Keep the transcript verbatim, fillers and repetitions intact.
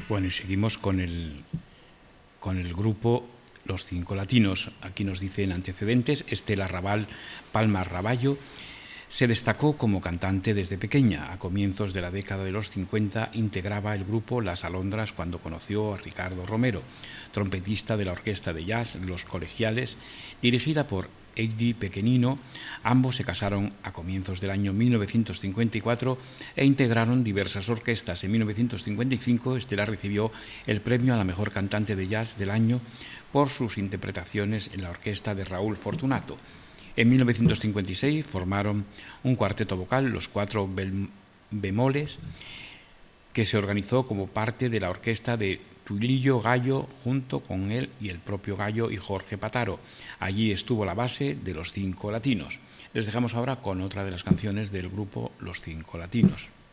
Bueno, y seguimos con el, con el grupo Los Cinco Latinos. Aquí nos dicen antecedentes. Estela Raval Palma Raballo se destacó como cantante desde pequeña. A comienzos de la década de los cincuenta integraba el grupo Las Alondras cuando conoció a Ricardo Romero, trompetista de la orquesta de jazz Los Colegiales, dirigida por Eddie Pequenino. Ambos se casaron a comienzos del año mil novecientos cincuenta y cuatro e integraron diversas orquestas. En mil novecientos cincuenta y cinco, Estela recibió el premio a la mejor cantante de jazz del año por sus interpretaciones en la orquesta de Raúl Fortunato. En mil novecientos cincuenta y seis formaron un cuarteto vocal, Los Cuatro Bemoles, que se organizó como parte de la orquesta de Tuilillo Gallo, junto con él y el propio Gallo y Jorge Pataro. Allí estuvo la base de Los Cinco Latinos. Les dejamos ahora con otra de las canciones del grupo Los Cinco Latinos.